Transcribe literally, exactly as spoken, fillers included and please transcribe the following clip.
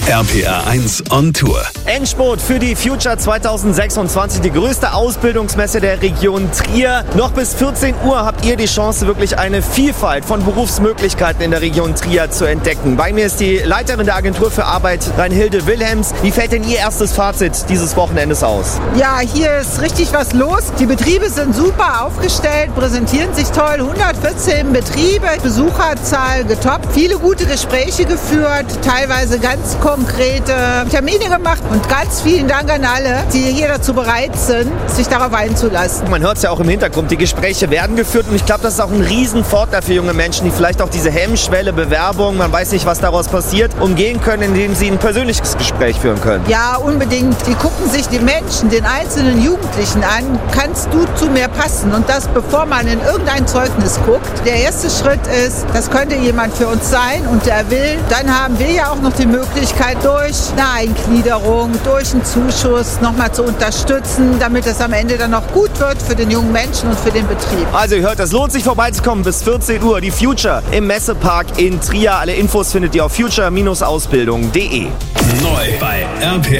R P R eins on Tour. Endspurt für die Future zwanzig sechsundzwanzig, die größte Ausbildungsmesse der Region Trier. Noch bis vierzehn Uhr habt ihr die Chance, wirklich eine Vielfalt von Berufsmöglichkeiten in der Region Trier zu entdecken. Bei mir ist die Leiterin der Agentur für Arbeit, Reinhilde Wilhelms. Wie fällt denn Ihr erstes Fazit dieses Wochenendes aus? Ja, hier ist richtig was los. Die Betriebe sind super aufgestellt, präsentieren sich toll. hundertvierzehn Betriebe, Besucherzahl getoppt, viele gute Gespräche geführt, teilweise ganz konkrete Termine gemacht. Und ganz vielen Dank an alle, die hier dazu bereit sind, sich darauf einzulassen. Man hört es ja auch im Hintergrund, die Gespräche werden geführt und ich glaube, das ist auch ein Riesenvorteil für junge Menschen, die vielleicht auch diese Hemmschwelle, Bewerbung, man weiß nicht, was daraus passiert, umgehen können, indem sie ein persönliches Gespräch führen können. Ja, unbedingt. Die gucken sich die Menschen, den einzelnen Jugendlichen an. Kannst du zu mir passen? Und das, bevor man in irgendein Zeugnis guckt. Der erste Schritt ist, das könnte jemand für uns sein und der will. Dann haben wir ja auch noch die Möglichkeit, durch eine Eingliederung, durch einen Zuschuss nochmal zu unterstützen, damit es am Ende dann auch gut wird für den jungen Menschen und für den Betrieb. Also ihr hört, es lohnt sich vorbeizukommen bis vierzehn Uhr. Die Future im Messepark in Trier. Alle Infos findet ihr auf future Bindestrich ausbildung punkt de. Neu bei R P